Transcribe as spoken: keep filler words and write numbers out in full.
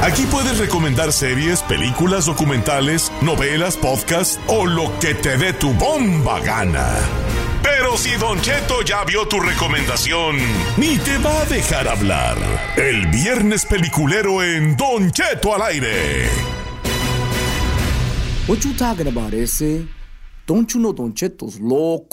Aquí puedes recomendar series, películas, documentales, novelas, podcasts o lo que te dé tu bomba gana. Pero si Don Cheto ya vio tu recomendación, ni te va a dejar hablar. El viernes peliculero en Don Cheto al aire. What you talking about, ese? Don't you know Don Cheto's loco?